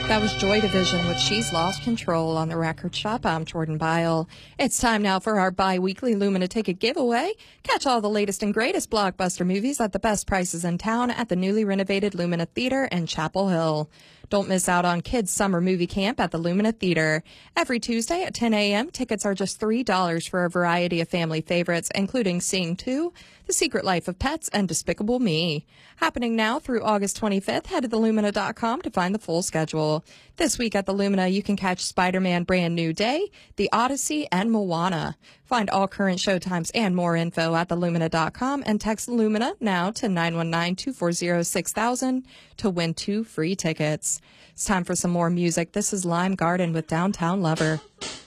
That was Joy Division with She's Lost Control on the Record Shop. I'm Jordan Byle. It's time now for our bi-weekly Lumina Ticket giveaway. Catch all the latest and greatest blockbuster movies at the best prices in town at the newly renovated Lumina Theater in Chapel Hill. Don't miss out on Kids Summer Movie Camp at the Lumina Theater. Every Tuesday at 10 a.m., tickets are just $3 for a variety of family favorites, including Sing 2, The Secret Life of Pets, and Despicable Me. Happening now through August 25th, head to thelumina.com to find the full schedule. This week at the Lumina, you can catch Spider-Man Brand New Day, The Odyssey, and Moana. Find all current showtimes and more info at thelumina.com and text Lumina now to 919-240-6000 to win 2 free tickets. It's time for some more music. This is Lime Garden with Downtown Lover.